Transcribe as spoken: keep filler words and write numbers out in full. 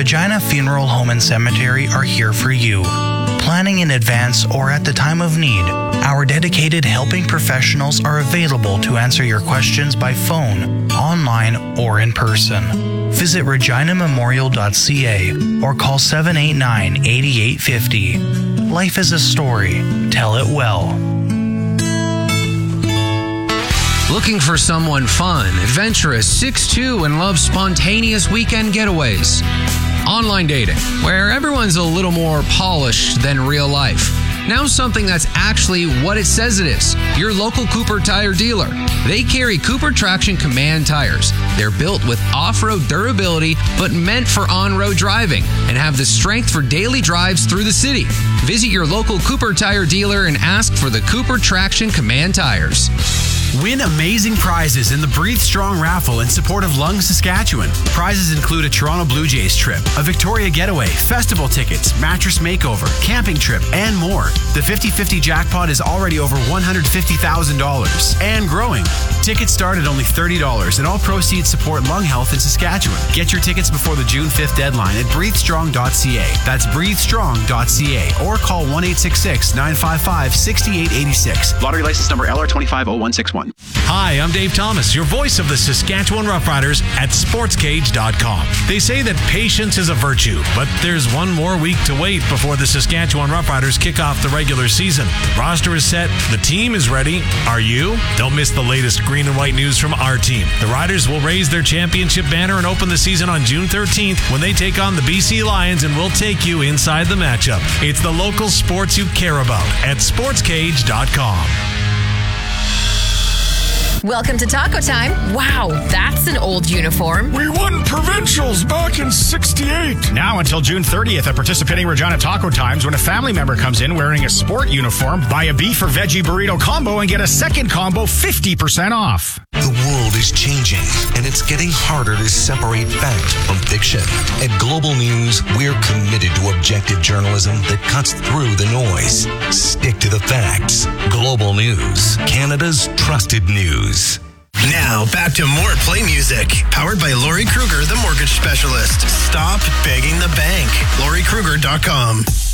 Regina Funeral Home and Cemetery are here for you. Planning in advance or at the time of need, our dedicated helping professionals are available to answer your questions by phone, online, or in person. Visit regina memorial dot c a or call seven eight nine, eight eight five zero. Life is a story. Tell it well. Looking for someone fun, adventurous, six foot two, and loves spontaneous weekend getaways? Online dating, where everyone's a little more polished than real life. Now something that's actually what it says it is. Your local Cooper Tire dealer. They carry Cooper Traction Command tires. They're built with off-road durability, but meant for on-road driving, and have the strength for daily drives through the city. Visit your local Cooper Tire dealer and ask for the Cooper Traction Command tires. Win amazing prizes in the Breathe Strong raffle in support of Lung, Saskatchewan. Prizes include a Toronto Blue Jays trip, a Victoria getaway, festival tickets, mattress makeover, camping trip, and more. The fifty-fifty jackpot is already over one hundred fifty thousand dollars and growing. Tickets start at only thirty dollars, and all proceeds support lung health in Saskatchewan. Get your tickets before the June fifth deadline at breathe strong dot c a. That's breathe strong dot c a, or call one eight six six, nine five five, six eight eight six. Lottery license number L R two five zero one six one. Hi, I'm Dave Thomas, your voice of the Saskatchewan Roughriders at sports cage dot com. They say that patience is a virtue, but there's one more week to wait before the Saskatchewan Roughriders kick off the regular season. The roster is set. The team is ready. Are you? Don't miss the latest green and white news from our team. The Riders will raise their championship banner and open the season on June thirteenth when they take on the B C Lions, and we'll take you inside the matchup. It's the local sports you care about at sports cage dot com. Welcome to Taco Time. Wow, that's an old uniform. We won provincials back in sixty-eight. Now until June thirtieth at participating Regina Taco Times, when a family member comes in wearing a sport uniform, buy a beef or veggie burrito combo and get a second combo fifty percent off. The world is changing, and it's getting harder to separate fact from fiction. At Global News, we're committed to objective journalism that cuts through the noise. Stick to the facts. Global News, Canada's trusted news. Now, back to more Play Music. Powered by Lori Kruger, the mortgage specialist. Stop begging the bank. Lori Kruger dot com.